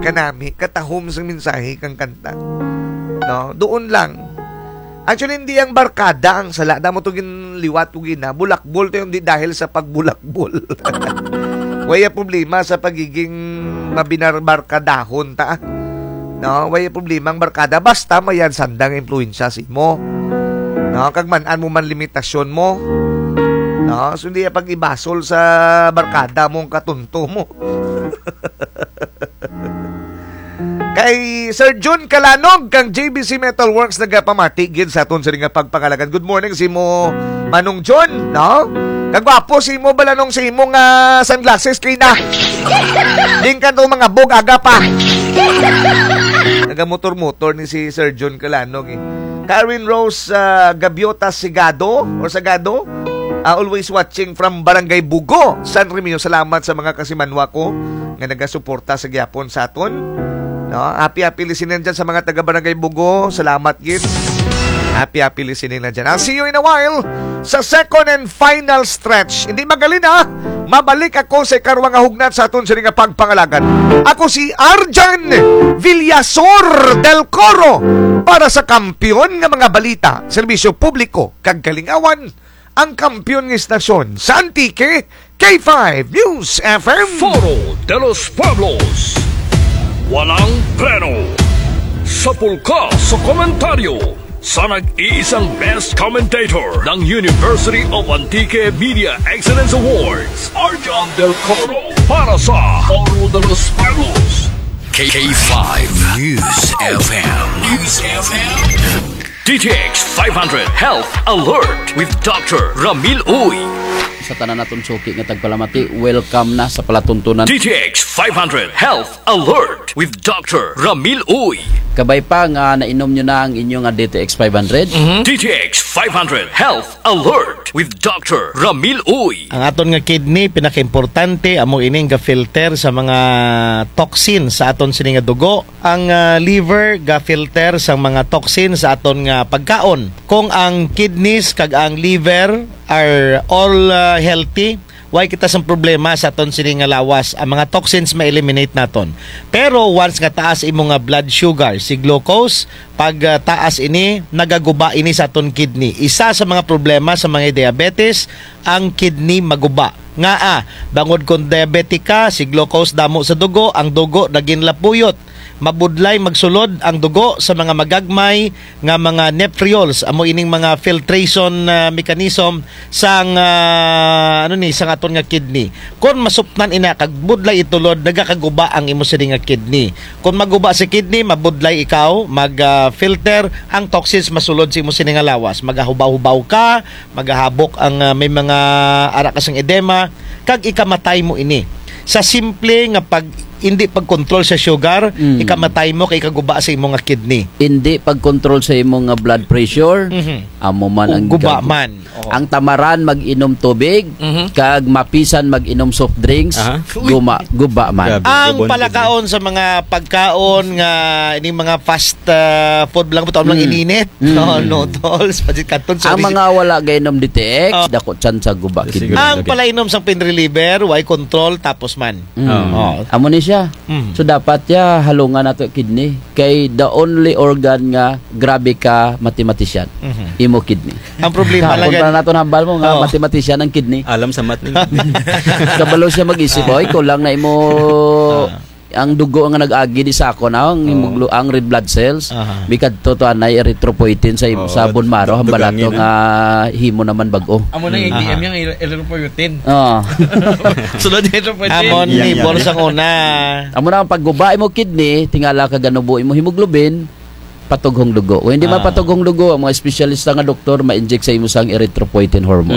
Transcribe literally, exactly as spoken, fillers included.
kanami, katahom sa mensahe kang kanta. No, doon lang. Actually, hindi ang barkada ang sala. Damo to ginliwat ko gina. Bulakbol to yung di dahil sa pagbulakbol. Waya problema sa pagiging mabinarbarkadahon ta. No, waya problema ang barkada. Basta mayan sandang influensya si mo. No, kagmanan mo man limitasyon mo. No, so hindi pag ibasol sa barkada mong katunto mo. Kay Sir Jun Kalanog kang J B C Metalworks nagapamartigid sa aton sa ring pagpangalagan. Good morning si mo Manong John, no? Kagwapo si mo balanong si mo nga sunglasses kay na. Ding ka to mga bog aga pa. Nagamotor-motor ni si Sir Jun Kalanog eh. Karen Rose uh, Gaviota Sigado or Sagado, uh, always watching from Barangay Bugo, San Remio. Salamat sa mga kasimanwa ko nga nagasuporta sa gyapon sa aton. No, happy happy listening dyan sa mga taga Barangay Bugo. Salamat gid. Happy happy listening na dyan. I'll see you in a while sa second and final stretch. Hindi magaling ha. Mabalik ako sa karwang hugnat sa aton sa nga pagpangalagan. Ako si Arjan Villasor del Coro para sa kampiyon nga mga balita, serbisyo publiko kag kalingawan, ang kampiyon ng istasyon sa Antique K five News F M. Foro de los Pueblos. Walang preno. Sa pulka sa komentaryo sa nag-iisang best commentator ng University of Antique Media Excellence Awards, Arjan del Coro, para sa Foro de los Pueblos. K five News F M. News F M. D T X five hundred Health Alert with Doctor Ramil Uy. Sa tanan naton suki nga tagpalamati, welcome na sa palatuntunan. D T X five hundred Health Alert with Doctor Ramil Uy. Kabay pa nga nainom nyo na ang inyong D T X five hundred. Mm-hmm. D T X five hundred Health Alert with Doctor Ramil Uy. Ang aton nga kidney pinakaimportante amo ining ga filter sa mga toxin sa aton sini nga dugo. Ang uh, liver ga filter sa mga toxin sa aton nga pagkaon. Kung ang kidneys kag ang liver are all uh, healthy, why kita sang problema sa aton sini nga lawas, ang mga toxins ma-eliminate naton. Pero once nga taas imo nga blood sugar, si glucose, pag uh, taas ini nagaguba ini sa aton kidney. Isa sa mga problema sa mga diabetes, ang kidney maguba. Nga ah, bangod kung diabetic ka, si glucose damo sa dugo, ang dugo naging lapuyot. Mabudlay magsulod ang dugo sa mga magagmay nga mga nephrioles, amo ining mga filtration uh, mechanism sang uh, ano ni sang aton nga kidney. Kung masupnan ina kag budlay itulod, nagakaguba ang imo sini nga kidney. Kung maguba si kidney, mabudlay ikaw, mag-filter uh, ang toxins masulod sa imo sini nga lawas. Magahubaw-hubaw ka, magahabok ang uh, may mga ara kasang edema, kag ikamatay mo ini. Sa simple nga pag hindi pag-control sa sugar, mm. ikamatay mo kay kaguba sa imong nga kidney. Hindi pag-control sa imong nga blood pressure, mm-hmm. amo man ang guba man. Oh. Ang tamaran mag-inom tubig, mm-hmm. kag mapisan mag-inom soft drinks, uh-huh. guma guba man. Grabe, ang palakaon sa mga pagkaon nga ini mga fast uh, food lang buto mm. lang ininit, mm. no noodles, pajit kanton. Ang mga wala gainom D T X, oh. dako chan sa guba kidney. Ang palainom sang pain reliever, why control tapos man. Mm. Oh. Amo ni siya. Mm. So dapat ya halungan nato kidney kay the only organ nga grabe ka mathematician, mm-hmm. imo kidney. Ang problema lang para nato hambal mo nga oh. mathematician ang kidney. Alam sa math. Kabalo siya mag-isip, oy ko lang na imo ang dugo nga nag-agi di sa ako na ang, oh. ang red blood cells uh-huh. bikad to to anay erythropoietin sa oh, sa bone marrow hambal nato nga himo naman bag-o. Amo na yung A D M yang erythropoietin. Oh. Sunod erythropoietin. Amo ni borsang una. Amo na ang pagguba imo kidney, tingala ka ganubo imo hemoglobin, patughong dugo. Kung hindi ah. man patughong dugo, ang mga espesyalista nga doktor ma-inject sa imo sang erythropoietin hormone.